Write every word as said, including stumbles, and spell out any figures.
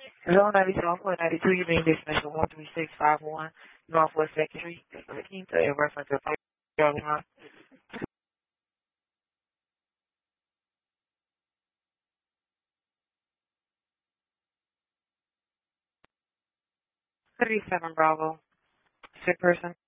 Hello, ninety-seven point nine two. You're being dismissed at one three six five one Northwest Second Street, thirteenth, in reference to Carolina. thirty-seven Bravo. Sick person.